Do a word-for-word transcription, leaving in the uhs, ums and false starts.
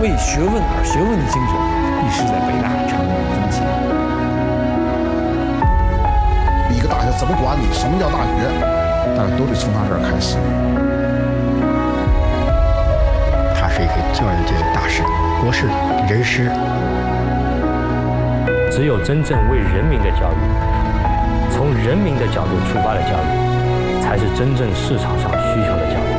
为学问而学问的精神，一直在北大成为风气。 一个大学怎么管理？什么叫大学？大家都得从他这儿开始。 他是一个教育界的大师、国师、人师。 只有真正为人民的教育，从人民的角度出发的教育，才是真正市场上需求的教育。